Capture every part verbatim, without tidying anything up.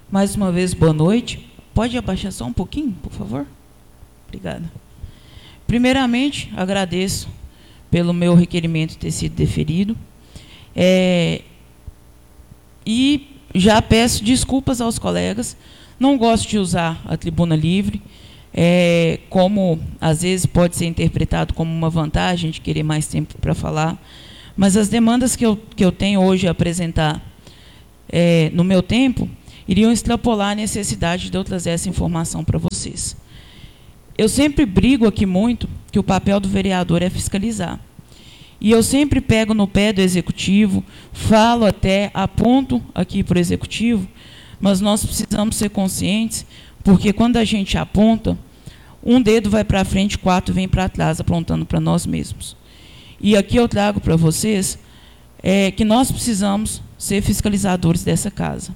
Mais uma vez, boa noite. Pode abaixar só um pouquinho, por favor? Obrigada. Primeiramente, agradeço pelo meu requerimento ter sido deferido. É, e já peço desculpas aos colegas. Não gosto de usar a tribuna livre, é, como às vezes pode ser interpretado como uma vantagem de querer mais tempo para falar, mas as demandas que eu, que eu tenho hoje a apresentar é, no meu tempo iriam extrapolar a necessidade de eu trazer essa informação para vocês. Eu sempre brigo aqui muito que o papel do vereador é fiscalizar. E eu sempre pego no pé do executivo, falo até, aponto aqui para o executivo, mas nós precisamos ser conscientes, porque quando a gente aponta, um dedo vai para frente, quatro vem para trás, apontando para nós mesmos. E aqui eu trago para vocês é, que nós precisamos ser fiscalizadores dessa casa.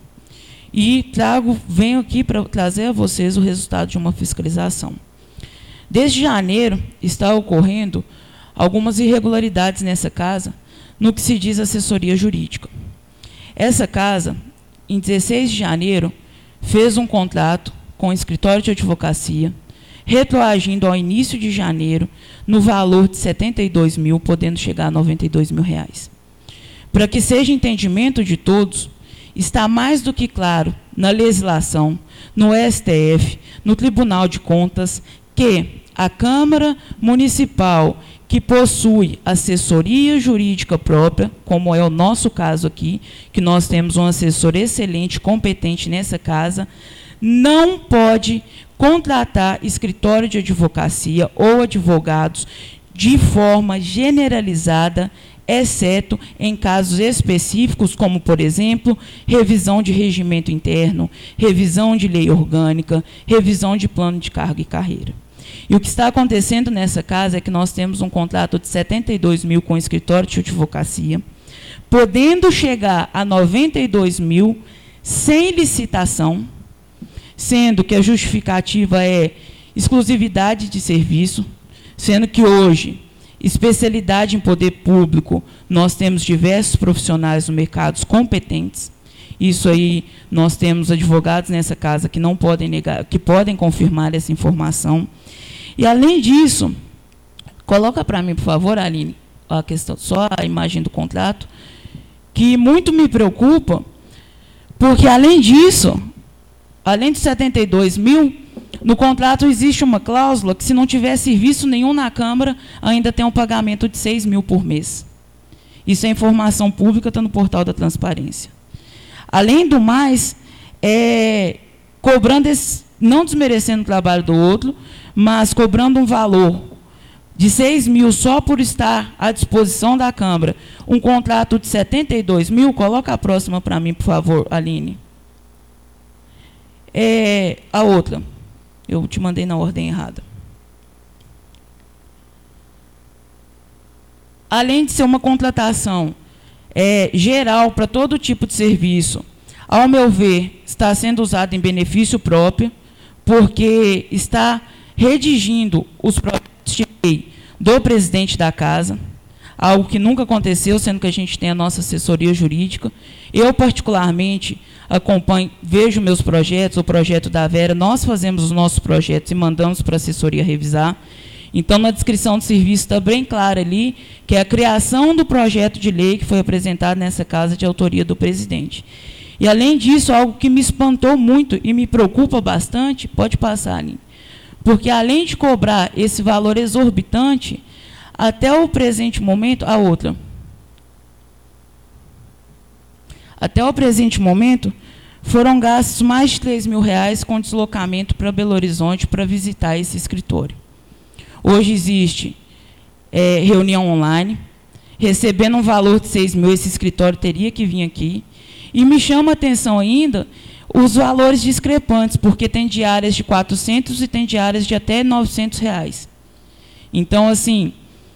E trago, venho aqui para trazer a vocês o resultado de uma fiscalização. Desde janeiro está ocorrendo algumas irregularidades nessa casa, no que se diz assessoria jurídica. Essa casa, em dezesseis de janeiro, fez um contrato com o escritório de advocacia, retroagindo ao início de janeiro, no valor de setenta e dois mil, podendo chegar a noventa e dois mil reais. Para que seja entendimento de todos, está mais do que claro na legislação, no S T F, no Tribunal de Contas, que a Câmara Municipal, que possui assessoria jurídica própria, como é o nosso caso aqui, que nós temos um assessor excelente, competente nessa casa, não pode contratar escritório de advocacia ou advogados de forma generalizada, exceto em casos específicos, como, por exemplo, revisão de regimento interno, revisão de lei orgânica, revisão de plano de cargo e carreira. E o que está acontecendo nessa casa é que nós temos um contrato de setenta e dois mil com o escritório de advocacia, podendo chegar a noventa e dois mil sem licitação, sendo que a justificativa é exclusividade de serviço, sendo que hoje, especialidade em poder público, nós temos diversos profissionais no mercado competentes. Isso aí, nós temos advogados nessa casa que não podem negar, que podem confirmar essa informação. E, além disso, coloca para mim, por favor, Aline, a questão, só a imagem do contrato, que muito me preocupa, porque, além disso, além de setenta e dois mil, no contrato existe uma cláusula que, se não tiver serviço nenhum na Câmara, ainda tem um pagamento de seis mil por mês. Isso é informação pública, está no portal da transparência. Além do mais, é, cobrando esse, não desmerecendo o trabalho do outro, mas cobrando um valor de seis mil só por estar à disposição da Câmara, um contrato de setenta e dois mil, coloca a próxima para mim, por favor, Aline. É, a outra, eu te mandei na ordem errada. Além de ser uma contratação é, geral para todo tipo de serviço, ao meu ver, está sendo usado em benefício próprio, porque está redigindo os projetos de lei do presidente da casa, algo que nunca aconteceu, sendo que a gente tem a nossa assessoria jurídica. Eu, particularmente, acompanho, vejo meus projetos, o projeto da Vera, nós fazemos os nossos projetos e mandamos para a assessoria revisar. Então, na descrição do serviço está bem claro ali que é a criação do projeto de lei que foi apresentado nessa casa de autoria do presidente. E, além disso, algo que me espantou muito e me preocupa bastante, pode passar, Aline, porque, além de cobrar esse valor exorbitante, até o presente momento, a outra, até o presente momento, foram gastos mais de três mil reais com deslocamento para Belo Horizonte para visitar esse escritório. Hoje existe é, reunião online, recebendo um valor de seis mil, esse escritório teria que vir aqui. E me chama a atenção ainda os valores discrepantes, porque tem diárias de quatrocentos e tem diárias de até novecentos reais. Então, assim,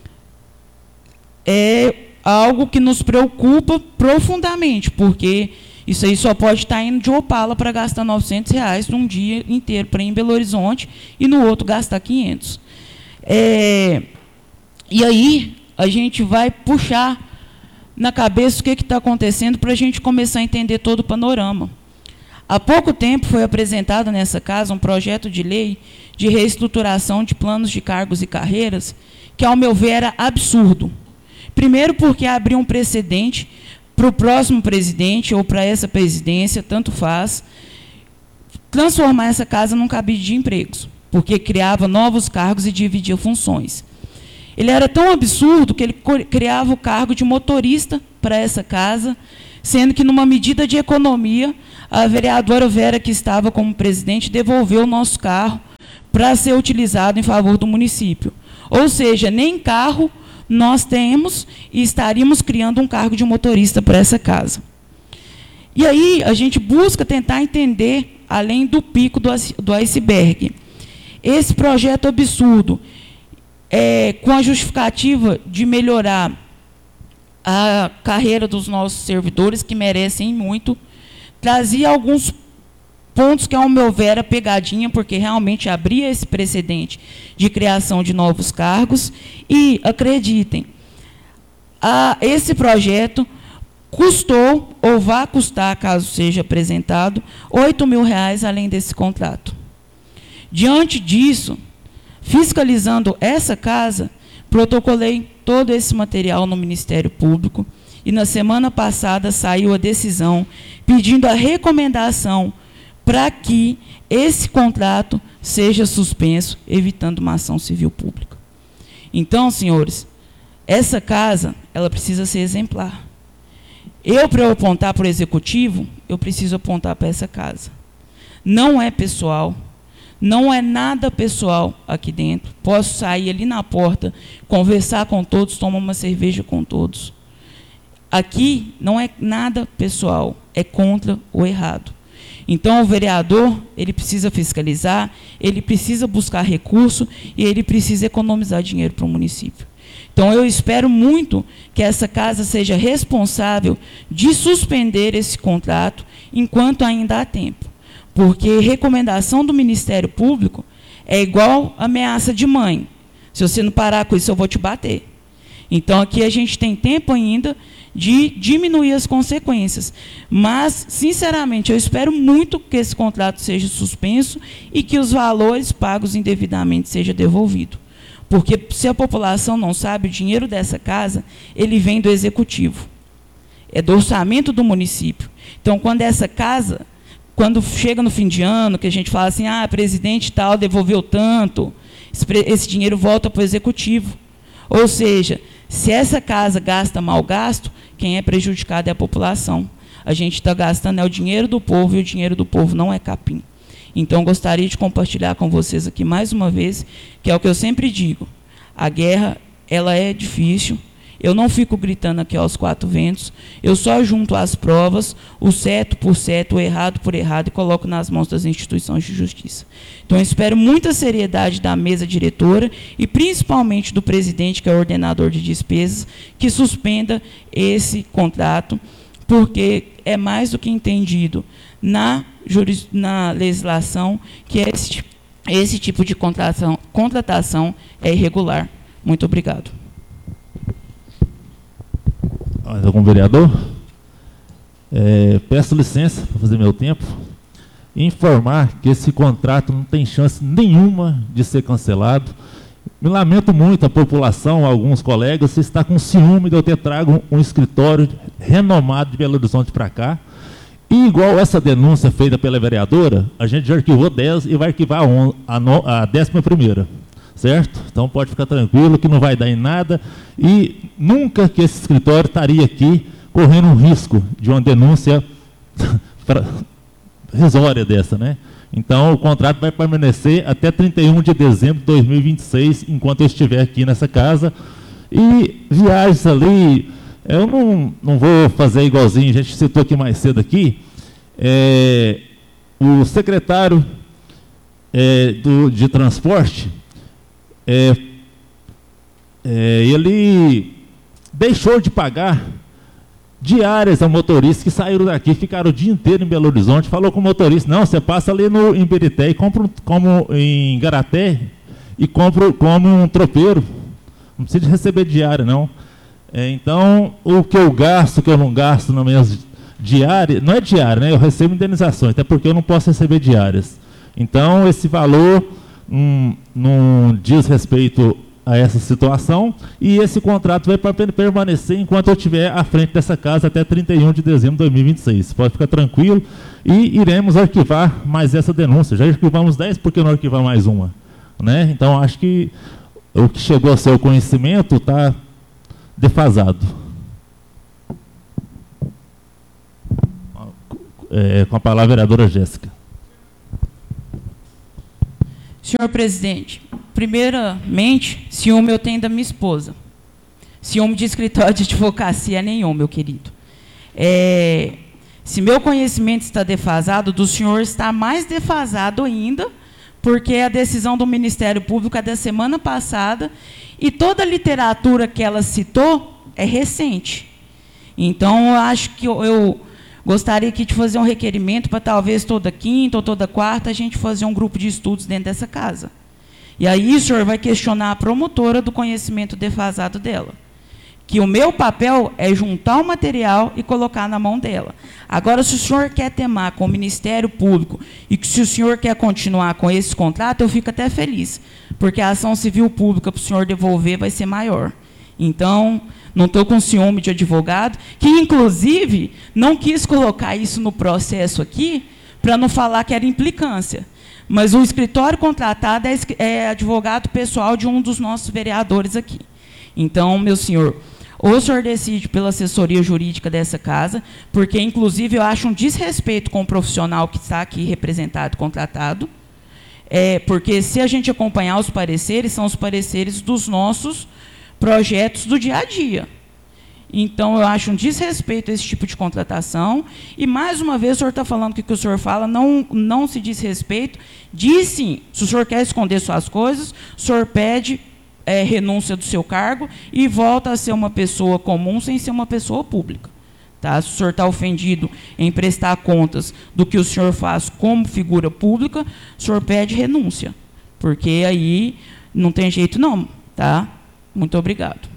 é algo que nos preocupa profundamente, porque isso aí só pode estar indo de Opala para gastar novecentos reais num dia inteiro para ir em Belo Horizonte e no outro gastar quinhentos. É, e aí a gente vai puxar na cabeça o que está acontecendo para a gente começar a entender todo o panorama. Há pouco tempo foi apresentado nessa casa um projeto de lei de reestruturação de planos de cargos e carreiras, que, ao meu ver, era absurdo. Primeiro, porque abriu um precedente para o próximo presidente ou para essa presidência, tanto faz, transformar essa casa num cabide de empregos, porque criava novos cargos e dividia funções. Ele era tão absurdo que ele criava o cargo de motorista para essa casa, sendo que, numa medida de economia, a vereadora Vera, que estava como presidente, devolveu o nosso carro para ser utilizado em favor do município. Ou seja, nem carro nós temos e estaríamos criando um cargo de motorista para essa casa. E aí a gente busca tentar entender, além do pico do iceberg, esse projeto absurdo, é, com a justificativa de melhorar a carreira dos nossos servidores, que merecem muito, trazia alguns pontos que, ao meu ver, era pegadinha, porque realmente abria esse precedente de criação de novos cargos. E, acreditem, a, esse projeto custou, ou vai custar, caso seja apresentado, oito mil reais além desse contrato. Diante disso, fiscalizando essa casa, protocolei todo esse material no Ministério Público e, na semana passada, saiu a decisão pedindo a recomendação para que esse contrato seja suspenso, evitando uma ação civil pública. Então, senhores, essa casa, ela precisa ser exemplar. Eu, para eu apontar para o Executivo, eu preciso apontar para essa casa. Não é pessoal, não é nada pessoal aqui dentro. Posso sair ali na porta, conversar com todos, tomar uma cerveja com todos. Aqui não é nada pessoal, é contra o errado. Então, o vereador, ele precisa fiscalizar, ele precisa buscar recurso e ele precisa economizar dinheiro para o município. Então, eu espero muito que essa casa seja responsável de suspender esse contrato enquanto ainda há tempo. Porque recomendação do Ministério Público é igual ameaça de mãe. Se você não parar com isso, eu vou te bater. Então, aqui a gente tem tempo ainda de diminuir as consequências. Mas, sinceramente, eu espero muito que esse contrato seja suspenso e que os valores pagos indevidamente sejam devolvidos. Porque, se a população não sabe, o dinheiro dessa casa, ele vem do Executivo. É do orçamento do município. Então, quando essa casa, quando chega no fim de ano, que a gente fala assim, ah, presidente tal devolveu tanto, esse, esse dinheiro volta para o Executivo. Ou seja, se essa casa gasta mal gasto, quem é prejudicado é a população. A gente está gastando é o dinheiro do povo, e o dinheiro do povo não é capim. Então, gostaria de compartilhar com vocês aqui mais uma vez, que é o que eu sempre digo, a guerra, ela é difícil, eu não fico gritando aqui aos quatro ventos, eu só junto as provas, o certo por certo, o errado por errado, e coloco nas mãos das instituições de justiça. Então, eu espero muita seriedade da mesa diretora, e principalmente do presidente, que é o ordenador de despesas, que suspenda esse contrato, porque é mais do que entendido na, juris, na legislação que esse, esse tipo de contratação, contratação é irregular. Muito obrigado. Mais algum vereador? É, peço licença para fazer meu tempo e informar que esse contrato não tem chance nenhuma de ser cancelado. Me lamento muito a população, alguns colegas, está com ciúme de eu ter trago um escritório renomado de Belo Horizonte para cá. E igual essa denúncia feita pela vereadora, a gente já arquivou dez e vai arquivar a décima primeira. Certo? Então pode ficar tranquilo que não vai dar em nada e nunca que esse escritório estaria aqui correndo um risco de uma denúncia risória dessa, né? Então o contrato vai permanecer até trinta e um de dezembro de dois mil e vinte e seis, enquanto eu estiver aqui nessa casa. E viagens ali, eu não, não vou fazer igualzinho, a gente citou aqui mais cedo aqui, é, o secretário é, do, de transporte, É, é, ele deixou de pagar diárias a motoristas que saíram daqui, ficaram o dia inteiro em Belo Horizonte, falou com o motorista, não, você passa ali no Imbirité e compra como em Garaté e compra como um tropeiro, não precisa receber diária, não. É, então, o que eu gasto, o que eu não gasto nas minhas diária, não é diária, né? Eu recebo indenizações, até porque eu não posso receber diárias. Então, esse valor hum, não diz respeito a essa situação, e esse contrato vai permanecer enquanto eu estiver à frente dessa casa até trinta e um de dezembro de dois mil e vinte e seis. Pode ficar tranquilo, e iremos arquivar mais essa denúncia. Já arquivamos dez, por que não arquivar mais uma? Né? Então, acho que o que chegou ao seu conhecimento está defasado. É, com a palavra a vereadora Jéssica. Senhor presidente, primeiramente, ciúme eu tenho da minha esposa. Ciúme de escritório de advocacia nenhum, meu querido. É, se meu conhecimento está defasado, do senhor está mais defasado ainda, porque a decisão do Ministério Público é da semana passada e toda a literatura que ela citou é recente. Então, eu acho que eu, eu gostaria aqui de fazer um requerimento para talvez toda quinta ou toda quarta a gente fazer um grupo de estudos dentro dessa casa. E aí o senhor vai questionar a promotora do conhecimento defasado dela. Que o meu papel é juntar o material e colocar na mão dela. Agora, se o senhor quer temar com o Ministério Público e que se o senhor quer continuar com esse contrato, eu fico até feliz, porque a ação civil pública para o senhor devolver vai ser maior. Então, não estou com ciúme de advogado, que, inclusive, não quis colocar isso no processo aqui, para não falar que era implicância. Mas o escritório contratado é, é advogado pessoal de um dos nossos vereadores aqui. Então, meu senhor, ou o senhor decide pela assessoria jurídica dessa casa, porque, inclusive, eu acho um desrespeito com o profissional que está aqui representado, contratado, é, porque, se a gente acompanhar os pareceres, são os pareceres dos nossos projetos do dia a dia. Então, eu acho um desrespeito a esse tipo de contratação. E, mais uma vez, o senhor está falando que o que o senhor fala não, não se diz respeito. Diz sim, se o senhor quer esconder suas coisas, o senhor pede é, renúncia do seu cargo e volta a ser uma pessoa comum sem ser uma pessoa pública. Tá? Se o senhor está ofendido em prestar contas do que o senhor faz como figura pública, o senhor pede renúncia. Porque aí não tem jeito não. Tá? Muito obrigado.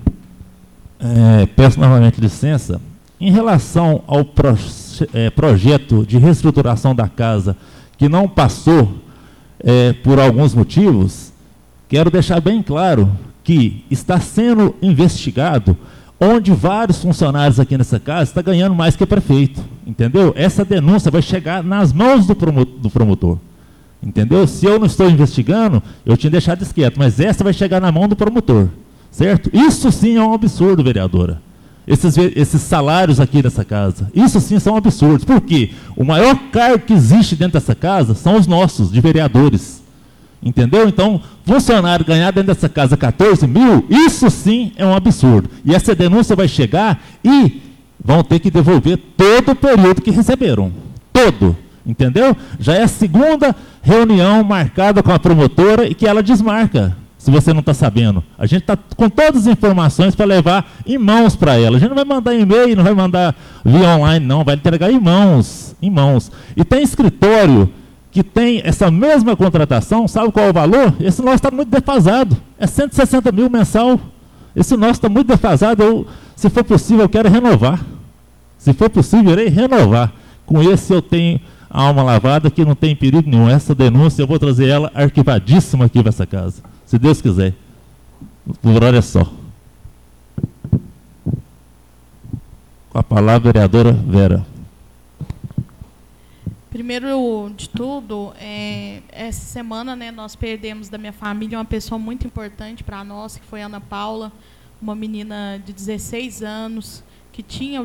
É, peço novamente licença. Em relação ao pro, é, projeto de reestruturação da casa, que não passou é, por alguns motivos, quero deixar bem claro que está sendo investigado onde vários funcionários aqui nessa casa estão ganhando mais que o prefeito. Entendeu? Essa denúncia vai chegar nas mãos do promotor. Do promotor. Entendeu? Se eu não estou investigando, eu tinha deixado isso quieto, mas essa vai chegar na mão do promotor. Certo? Isso sim é um absurdo, vereadora. Esses, esses salários aqui dessa casa, isso sim são absurdos. Por quê? O maior cargo que existe dentro dessa casa são os nossos, de vereadores. Entendeu? Então, funcionário ganhar dentro dessa casa quatorze mil, isso sim é um absurdo. E essa denúncia vai chegar e vão ter que devolver todo o período que receberam. Todo. Entendeu? Já é a segunda reunião marcada com a promotora e que ela desmarca. Se você não está sabendo. A gente está com todas as informações para levar em mãos para ela. A gente não vai mandar e-mail, não vai mandar via online, não. Vai entregar em mãos. Em mãos. E tem escritório que tem essa mesma contratação, sabe qual é o valor? Esse nosso está muito defasado. É cento e sessenta mil mensal. Esse nosso está muito defasado. Eu, se for possível, eu quero renovar. Se for possível, eu irei renovar. Com esse eu tenho a alma lavada, que não tem perigo nenhum. Essa denúncia, eu vou trazer ela arquivadíssima aqui para essa casa. Se Deus quiser. Por hora é só. Com a palavra, vereadora Vera. Primeiro de tudo, é, essa semana, né, nós perdemos da minha família uma pessoa muito importante para nós, que foi a Ana Paula, uma menina de dezesseis anos, que tinha